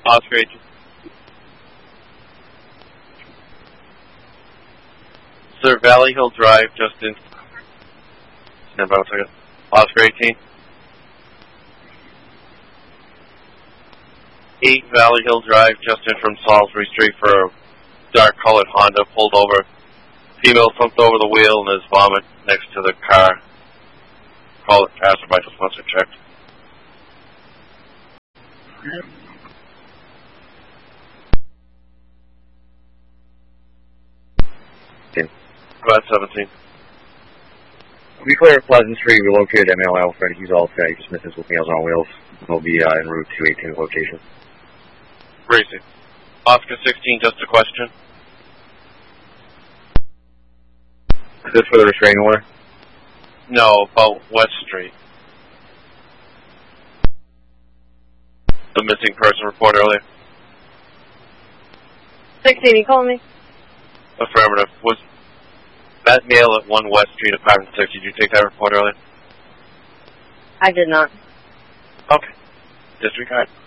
Oscar 18. Sir, Valley Hill Drive, just in... Stand by 1 second. Oscar 18. 8 Valley Hill Drive, just in from Salisbury Street for a dark-colored Honda pulled over. Female slumped over the wheel and is vomit next to the car. Call it passerby to sponsor check. About 17. We clear Pleasant Street. We located ML Freddy Hughes All Sky. Just Smith with Meals on Wheels. We'll be en route to 18 location. Racing. Oscar 16, just a question. Is this for the restraining order? No, about West Street. The missing person report earlier. 16, you calling me? Affirmative. Was that male at 1 West Street, apartment 6, did you take that report earlier? I did not. Okay. Disregard.